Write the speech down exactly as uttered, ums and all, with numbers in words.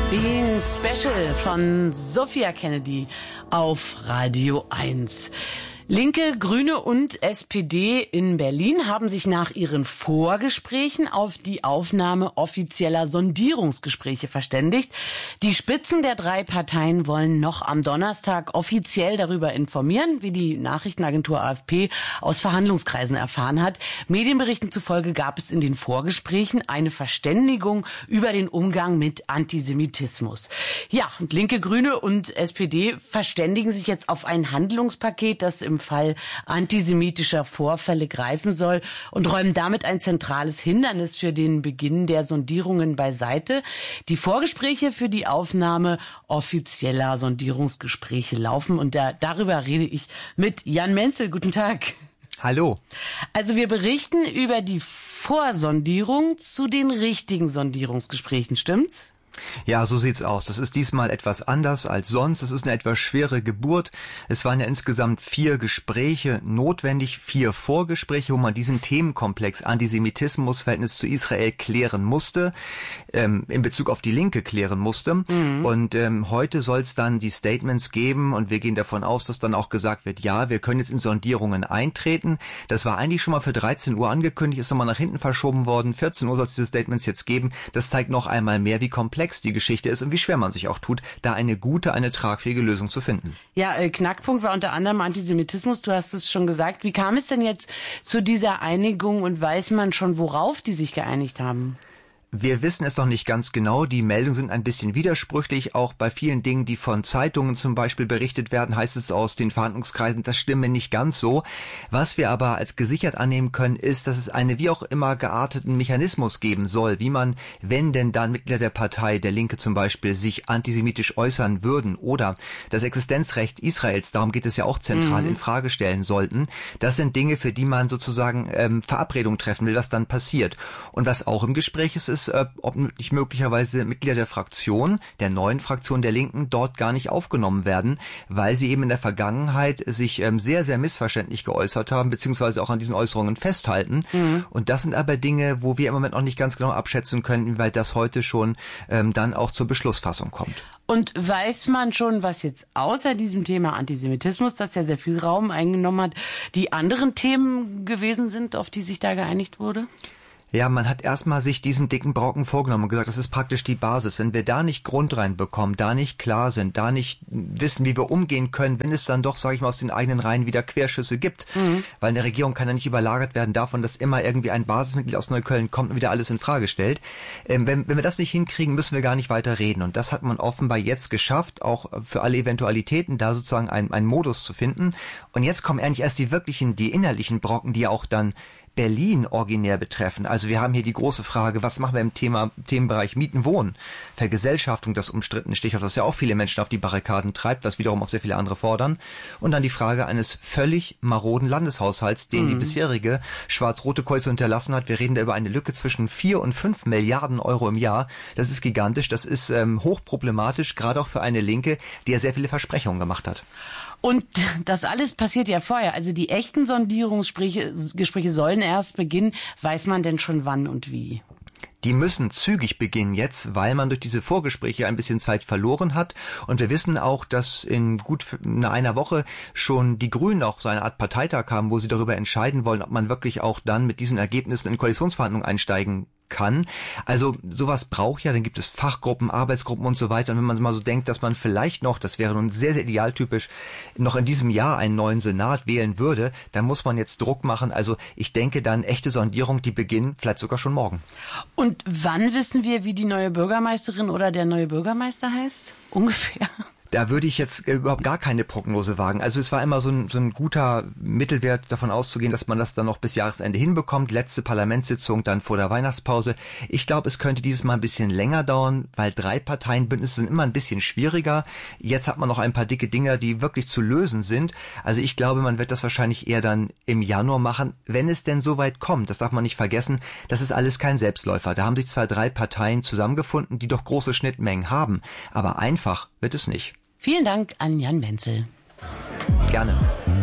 Being Special von Sophia Kennedy auf Radio eins. Linke, Grüne und S P D in Berlin haben sich nach ihren Vorgesprächen auf die Aufnahme offizieller Sondierungsgespräche verständigt. Die Spitzen der drei Parteien wollen noch am Donnerstag offiziell darüber informieren, wie die Nachrichtenagentur A F P aus Verhandlungskreisen erfahren hat. Medienberichten zufolge gab es in den Vorgesprächen eine Verständigung über den Umgang mit Antisemitismus. Ja, und Linke, Grüne und S P D verständigen sich jetzt auf ein Handlungspaket, das im Fall antisemitischer Vorfälle greifen soll und räumen damit ein zentrales Hindernis für den Beginn der Sondierungen beiseite. Die Vorgespräche für die Aufnahme offizieller Sondierungsgespräche laufen und da, darüber rede ich mit Jan Menzel. Guten Tag. Hallo. Also wir berichten über die Vorsondierung zu den richtigen Sondierungsgesprächen, stimmt's? Ja, so sieht's aus. Das ist diesmal etwas anders als sonst. Es ist eine etwas schwere Geburt. Es waren ja insgesamt vier Gespräche notwendig, vier Vorgespräche, wo man diesen Themenkomplex Antisemitismus, Verhältnis zu Israel klären musste, ähm, in Bezug auf die Linke klären musste. Mhm. Und ähm, heute soll es dann die Statements geben und wir gehen davon aus, dass dann auch gesagt wird, ja, wir können jetzt in Sondierungen eintreten. Das war eigentlich schon mal für dreizehn Uhr angekündigt, ist nochmal nach hinten verschoben worden. vierzehn Uhr soll es diese Statements jetzt geben. Das zeigt noch einmal mehr, wie komplex die Geschichte ist und wie schwer man sich auch tut, da eine gute, eine tragfähige Lösung zu finden. Ja, äh, Knackpunkt war unter anderem Antisemitismus, du hast es schon gesagt. Wie kam es denn jetzt zu dieser Einigung und weiß man schon, worauf die sich geeinigt haben? Wir wissen es noch nicht ganz genau. Die Meldungen sind ein bisschen widersprüchlich. Auch bei vielen Dingen, die von Zeitungen zum Beispiel berichtet werden, heißt es aus den Verhandlungskreisen, das stimme nicht ganz so. Was wir aber als gesichert annehmen können, ist, dass es einen wie auch immer gearteten Mechanismus geben soll, wie man, wenn denn dann Mitglieder der Partei, der Linke zum Beispiel, sich antisemitisch äußern würden oder das Existenzrecht Israels, darum geht es ja auch zentral, mhm. in Frage stellen sollten. Das sind Dinge, für die man sozusagen ähm, Verabredungen treffen will, was dann passiert. Und was auch im Gespräch ist, ist, ob nicht möglicherweise Mitglieder der Fraktion, der neuen Fraktion der Linken, dort gar nicht aufgenommen werden, weil sie eben in der Vergangenheit sich ähm, sehr, sehr missverständlich geäußert haben, beziehungsweise auch an diesen Äußerungen festhalten. Mhm. Und das sind aber Dinge, wo wir im Moment noch nicht ganz genau abschätzen können, inwieweit das heute schon ähm, dann auch zur Beschlussfassung kommt. Und weiß man schon, was jetzt außer diesem Thema Antisemitismus, das ja sehr viel Raum eingenommen hat, die anderen Themen gewesen sind, auf die sich da geeinigt wurde? Ja, man hat erstmal sich diesen dicken Brocken vorgenommen und gesagt, das ist praktisch die Basis. Wenn wir da nicht Grund reinbekommen, da nicht klar sind, da nicht wissen, wie wir umgehen können, wenn es dann doch, sage ich mal, aus den eigenen Reihen wieder Querschüsse gibt. Mhm. Weil eine Regierung kann ja nicht überlagert werden davon, dass immer irgendwie ein Basismitglied aus Neukölln kommt und wieder alles in Frage stellt. Ähm, wenn, wenn wir das nicht hinkriegen, müssen wir gar nicht weiter reden. Und das hat man offenbar jetzt geschafft, auch für alle Eventualitäten da sozusagen einen, einen Modus zu finden. Und jetzt kommen eigentlich erst die wirklichen, die innerlichen Brocken, die ja auch dann Berlin originär betreffen. Also wir haben hier die große Frage, was machen wir im Thema, Themenbereich Mieten, Wohnen, Vergesellschaftung, das umstrittene Stichwort, das ja auch viele Menschen auf die Barrikaden treibt, das wiederum auch sehr viele andere fordern. Und dann die Frage eines völlig maroden Landeshaushalts, den mhm. die bisherige schwarz-rote Koalition hinterlassen hat. Wir reden da über eine Lücke zwischen vier und fünf Milliarden Euro im Jahr. Das ist gigantisch, das ist ähm, hochproblematisch, gerade auch für eine Linke, die ja sehr viele Versprechungen gemacht hat. Und das alles passiert ja vorher. Also die echten Sondierungsgespräche Gespräche sollen erst beginnen. Weiß man denn schon wann und wie? Die müssen zügig beginnen jetzt, weil man durch diese Vorgespräche ein bisschen Zeit verloren hat. Und wir wissen auch, dass in gut einer Woche schon die Grünen auch so eine Art Parteitag haben, wo sie darüber entscheiden wollen, ob man wirklich auch dann mit diesen Ergebnissen in Koalitionsverhandlungen einsteigen kann. Also sowas braucht ja, dann gibt es Fachgruppen, Arbeitsgruppen und so weiter. Und wenn man mal so denkt, dass man vielleicht noch, das wäre nun sehr, sehr idealtypisch, noch in diesem Jahr einen neuen Senat wählen würde, dann muss man jetzt Druck machen. Also ich denke dann echte Sondierung, die beginnen vielleicht sogar schon morgen. Und wann wissen wir, wie die neue Bürgermeisterin oder der neue Bürgermeister heißt? Ungefähr. Da würde ich jetzt überhaupt gar keine Prognose wagen. Also es war immer so ein, so ein guter Mittelwert, davon auszugehen, dass man das dann noch bis Jahresende hinbekommt. Letzte Parlamentssitzung dann vor der Weihnachtspause. Ich glaube, es könnte dieses Mal ein bisschen länger dauern, weil drei Parteienbündnisse sind immer ein bisschen schwieriger. Jetzt hat man noch ein paar dicke Dinger, die wirklich zu lösen sind. Also ich glaube, man wird das wahrscheinlich eher dann im Januar machen, wenn es denn so weit kommt. Das darf man nicht vergessen. Das ist alles kein Selbstläufer. Da haben sich zwar drei Parteien zusammengefunden, die doch große Schnittmengen haben. Aber einfach wird es nicht. Vielen Dank an Jan Menzel. Gerne.